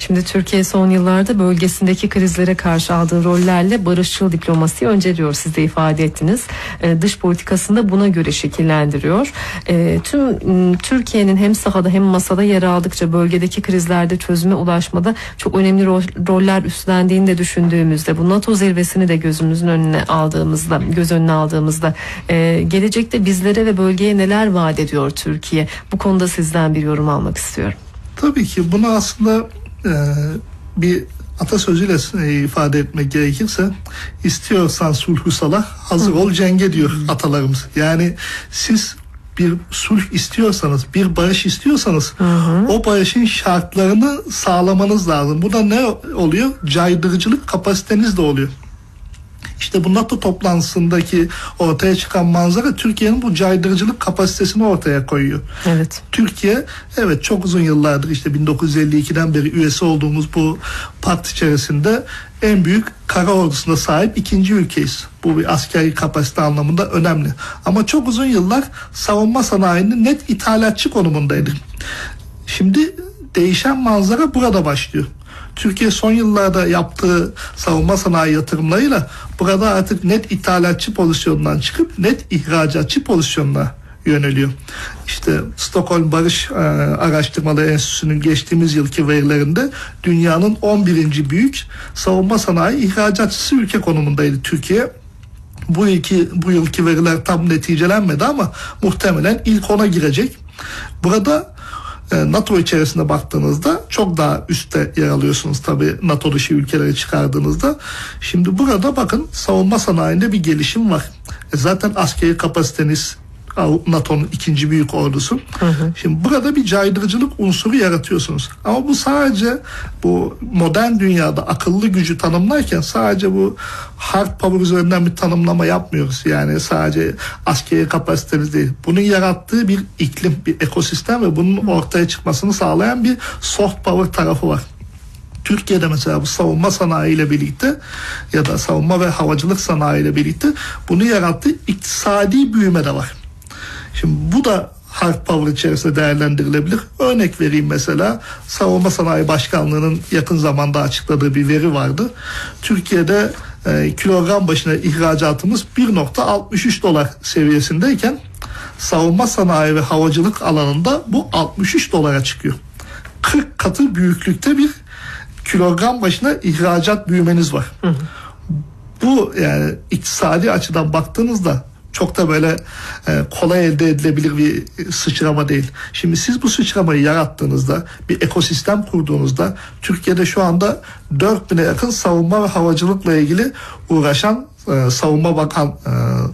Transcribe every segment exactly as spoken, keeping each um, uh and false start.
Şimdi Türkiye son yıllarda bölgesindeki krizlere karşı aldığı rollerle barışçıl diplomasiyi önceliyor. Siz de ifade ettiniz. E, dış politikasını da buna göre şekillendiriyor. E, tüm Türkiye'nin hem sahada hem masada yer aldıkça bölgedeki krizlerde çözüme ulaşmada çok önemli rol, roller üstlendiğini de düşündüğümüzde, bu NATO zirvesini de gözümüzün önüne aldığımızda, göz önüne aldığımızda e, gelecekte bizlere ve bölgeye neler vaat ediyor Türkiye? Bu konuda sizden bir yorum almak istiyorum. Tabii ki bunu aslında e, bir atasözüyle e, ifade etmek gerekirse, istiyorsan sulhü sala, hazır ol cenge diyor atalarımız. Yani siz bir sulh istiyorsanız, bir barış istiyorsanız, hı hı. o barışın şartlarını sağlamanız lazım. Bu da ne oluyor? Caydırıcılık kapasiteniz de oluyor. İşte bu NATO toplantısındaki ortaya çıkan manzara Türkiye'nin bu caydırıcılık kapasitesini ortaya koyuyor. Evet. Türkiye, evet, çok uzun yıllardır, işte bin dokuz yüz elli ikiden beri üyesi olduğumuz bu pakt içerisinde en büyük kara ordusuna sahip ikinci ülkeyiz. Bu bir askeri kapasite anlamında önemli. Ama çok uzun yıllar savunma sanayinin net ithalatçı konumundaydı. Şimdi değişen manzara burada başlıyor. Türkiye son yıllarda yaptığı savunma sanayi yatırımlarıyla burada artık net ithalatçı pozisyonundan çıkıp net ihracatçı pozisyonuna yöneliyor. İşte Stockholm Barış e, Araştırmaları Enstitüsü'nün geçtiğimiz yılki verilerinde dünyanın on birinci büyük savunma sanayi ihracatçısı ülke konumundaydı Türkiye. Bu yılki, bu yılki veriler tam neticelenmedi ama muhtemelen ilk ona girecek. Burada NATO içerisinde baktığınızda çok daha üstte yer alıyorsunuz tabii, NATO dışı ülkeleri çıkardığınızda. Şimdi burada bakın, savunma sanayinde bir gelişim var. E zaten askeri kapasiteniz NATO'nun ikinci büyük ordusu. Hı hı. Şimdi burada bir caydırıcılık unsuru yaratıyorsunuz. Ama bu sadece bu modern dünyada akıllı gücü tanımlarken sadece bu hard power üzerinden bir tanımlama yapmıyoruz. Yani sadece askeri kapasiteniz değil. Bunun yarattığı bir iklim, bir ekosistem ve bunun ortaya çıkmasını sağlayan bir soft power tarafı var. Türkiye'de mesela bu savunma sanayi ile birlikte ya da savunma ve havacılık sanayi ile birlikte bunu yarattığı iktisadi büyüme de var. Şimdi bu da hard power içerisinde değerlendirilebilir. Örnek vereyim mesela, Savunma Sanayi Başkanlığı'nın yakın zamanda açıkladığı bir veri vardı. Türkiye'de e, kilogram başına ihracatımız bir virgül altmış üç dolar seviyesindeyken savunma sanayi ve havacılık alanında bu altmış üç dolara çıkıyor. kırk katı büyüklükte bir kilogram başına ihracat büyümeniz var. Hı hı. Bu yani iktisadi açıdan baktığınızda çok da böyle e, kolay elde edilebilir bir sıçrama değil. Şimdi siz bu sıçramayı yarattığınızda, bir ekosistem kurduğunuzda, Türkiye'de şu anda dört bine yakın savunma ve havacılıkla ilgili uğraşan e, savunma bakan e,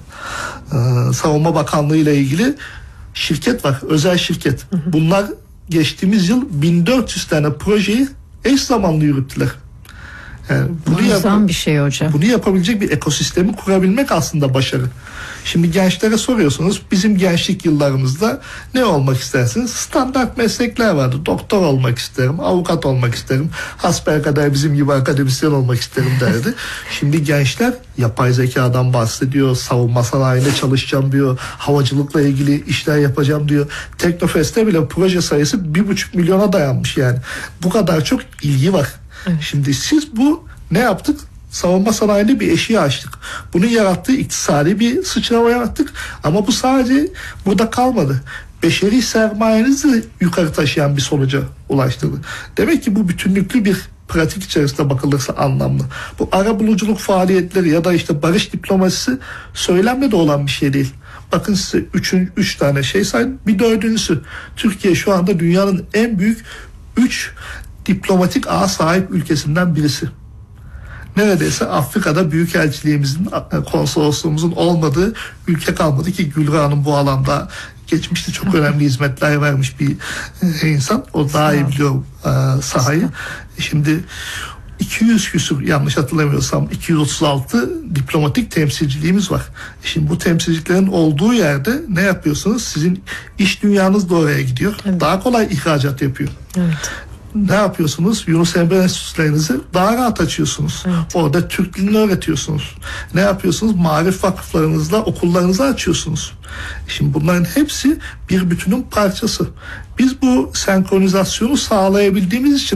e, savunma bakanlığı ile ilgili şirket var, özel şirket. Hı hı. Bunlar geçtiğimiz yıl bin dört yüz tane projeyi eş zamanlı yürüttüler. Yani bunu, yap- bir şey hocam. bunu yapabilecek bir ekosistemi kurabilmek aslında başarı. Şimdi gençlere soruyorsunuz, bizim gençlik yıllarımızda ne olmak istersiniz? Standart meslekler vardı. Doktor olmak isterim, avukat olmak isterim, hasbelkader bizim gibi akademisyen olmak isterim derdi. Şimdi gençler yapay zekadan bahsediyor, savunma sanayinde çalışacağım diyor, havacılıkla ilgili işler yapacağım diyor. Teknofest'te bile proje sayısı bir buçuk milyona dayanmış yani. Bu kadar çok ilgi var. Evet. Şimdi siz bu ne yaptık? Savunma sanayinde bir eşiği açtık. Bunun yarattığı iktisadi bir sıçrama yarattık. Ama bu sadece burada kalmadı. Beşeri sermayenizi yukarı taşıyan bir sonuca ulaştırdı. Demek ki bu bütünlüklü bir pratik içerisinde bakılırsa anlamlı. Bu arabuluculuk faaliyetleri ya da işte barış diplomasisi söylemle de olan bir şey değil. Bakın size üçün, üç tane şey sayın. Bir dördüncüsü. Türkiye şu anda dünyanın en büyük üç diplomatik ağa sahip ülkesinden birisi. Neredeyse Afrika'da büyükelçiliğimizin, konsolosluğumuzun olmadığı ülke kalmadı ki Gülra Hanım bu alanda geçmişte çok önemli hizmetler vermiş bir insan. O daha iyi biliyor e, sahayı. Şimdi iki yüz küsur, yanlış hatırlamıyorsam iki yüz otuz altı diplomatik temsilciliğimiz var. Şimdi bu temsilciliklerin olduğu yerde ne yapıyorsunuz? Sizin iş dünyanız da oraya gidiyor. Evet. Daha kolay ihracat yapıyor. Evet. Ne yapıyorsunuz? Yunus Emre Enstitülerinizi daha rahat açıyorsunuz. Evet. Orada Türk dilini öğretiyorsunuz. Ne yapıyorsunuz? Marif vakıflarınızla okullarınızı açıyorsunuz. Şimdi bunların hepsi bir bütünün parçası. Biz bu senkronizasyonu sağlayabildiğimiz için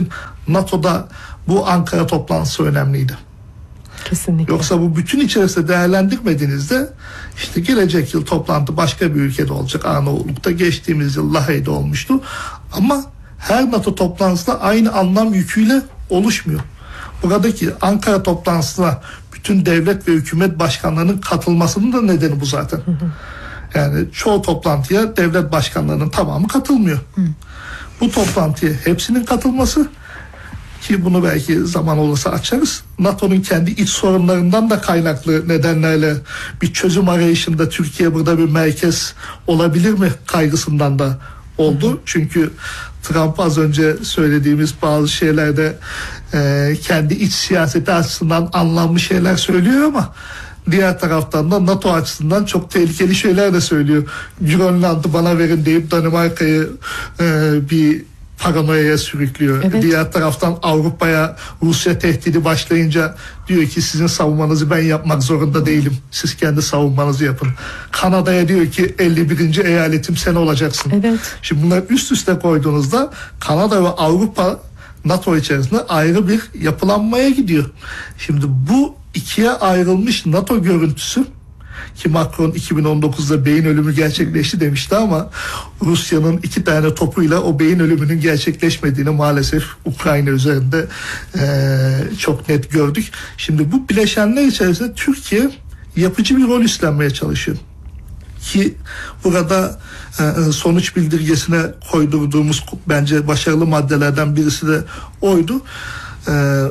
NATO'da bu Ankara toplantısı önemliydi. Kesinlikle. Yoksa bu bütün içerisinde değerlendirmediğinizde işte gelecek yıl toplantı başka bir ülkede olacak. Arnavutluk'ta, geçtiğimiz yıl Lahey'de olmuştu. Ama her NATO toplantısında aynı anlam yüküyle oluşmuyor. Buradaki Ankara toplantısına bütün devlet ve hükümet başkanlarının katılmasının da nedeni bu zaten. Hı hı. Yani çoğu toplantıya devlet başkanlarının tamamı katılmıyor. Hı. Bu toplantıya hepsinin katılması, ki bunu belki zaman olursa açarız, NATO'nun kendi iç sorunlarından da kaynaklı nedenlerle bir çözüm arayışında Türkiye burada bir merkez olabilir mi kaygısından da oldu. Hı hı. Çünkü Trump az önce söylediğimiz bazı şeylerde e, kendi iç siyaseti açısından anlamlı şeyler söylüyor ama diğer taraftan da NATO açısından çok tehlikeli şeyler de söylüyor. Grönland'ı bana verin deyip Danimarka'yı e, bir paranoyaya sürüklüyor. Evet. Diğer taraftan Avrupa'ya Rusya tehdidi başlayınca diyor ki sizin savunmanızı ben yapmak zorunda değilim. Siz kendi savunmanızı yapın. Kanada'ya diyor ki elli birinci eyaletim sen olacaksın. Evet. Şimdi bunları üst üste koyduğunuzda Kanada ve Avrupa NATO içerisinde ayrı bir yapılanmaya gidiyor. Şimdi bu ikiye ayrılmış NATO görüntüsü, ki Macron iki bin on dokuzda beyin ölümü gerçekleşti demişti ama Rusya'nın iki tane topuyla o beyin ölümünün gerçekleşmediğini maalesef Ukrayna üzerinde e, çok net gördük. Şimdi bu bileşenler içerisinde Türkiye yapıcı bir rol üstlenmeye çalışıyor. Ki burada e, sonuç bildirgesine koydurduğumuz bence başarılı maddelerden birisi de oydu. E,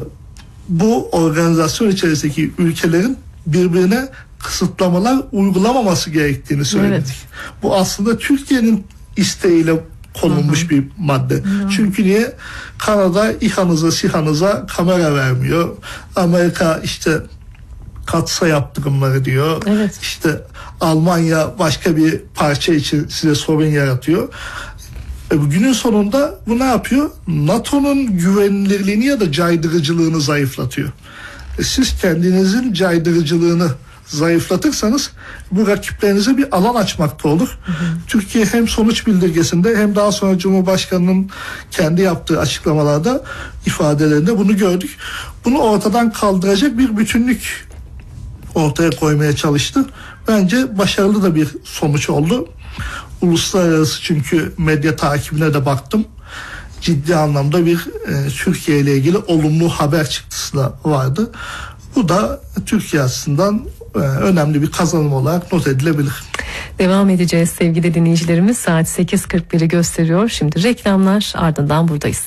bu organizasyon içerisindeki ülkelerin birbirine kısıtlamalar uygulamaması gerektiğini söyledik. Evet. Bu aslında Türkiye'nin isteğiyle konulmuş Hı-hı. bir madde. Hı-hı. Çünkü niye? Kanada İHA'nıza, SİHA'nıza kamera vermiyor. Amerika işte katsa yaptırımları diyor. Evet. İşte Almanya başka bir parça için size sorun yaratıyor. E günün sonunda bu ne yapıyor? NATO'nun güvenilirliğini ya da caydırıcılığını zayıflatıyor. E siz kendinizin caydırıcılığını zayıflatırsanız bu rakiplerinize bir alan açmakta olur. Hı hı. Türkiye hem sonuç bildirgesinde hem daha sonra Cumhurbaşkanı'nın kendi yaptığı açıklamalarda, ifadelerinde bunu gördük. Bunu ortadan kaldıracak bir bütünlük ortaya koymaya çalıştı. Bence başarılı da bir sonuç oldu. Uluslararası çünkü medya takibine de baktım. Ciddi anlamda bir e, Türkiye ile ilgili olumlu haber çıktısı da vardı. Bu da Türkiye açısından e, önemli bir kazanım olarak not edilebilir. Devam edeceğiz sevgili dinleyicilerimiz. Saat sekiz kırk biri gösteriyor. Şimdi reklamlar, ardından buradayız.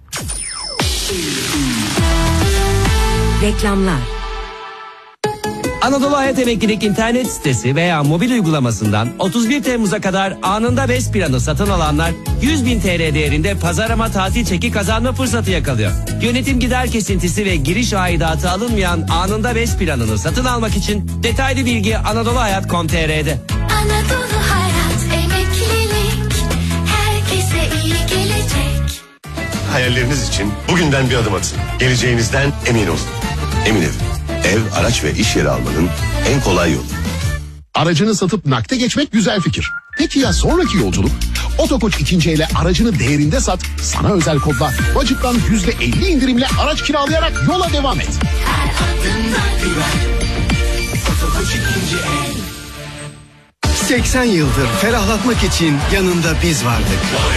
Reklamlar. Anadolu Hayat Emeklilik internet sitesi veya mobil uygulamasından otuz bir Temmuz'a kadar anında BES planı satın alanlar yüz bin T L değerinde pazarlama tatil çeki kazanma fırsatı yakalıyor. Yönetim gider kesintisi ve giriş aidatı alınmayan anında BES planını satın almak için detaylı bilgi anadolu hayat nokta com nokta t r'de. Anadolu Hayat Emeklilik, herkese iyi gelecek. Hayalleriniz için bugünden bir adım atın. Geleceğinizden emin olun. Emin Ev. Ev, araç ve iş yeri almanın en kolay yolu. Aracını satıp nakde geçmek güzel fikir. Peki ya sonraki yolculuk? Otokoç ikinci ele aracını değerinde sat, sana özel kodla Budget'tan yüzde elli indirimle araç kiralayarak yola devam et. Her adımdan güven. Otokoç ikinci el. seksen yıldır ferahlatmak için yanında biz vardık.